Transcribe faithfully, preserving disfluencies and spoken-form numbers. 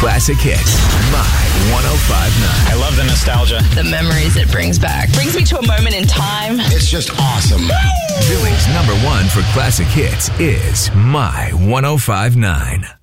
classic hits. My one oh five point nine. I love the nostalgia. The memories it brings back. Brings me to a moment in time. It's just awesome. Philly's number one for classic hits is My one oh five point nine.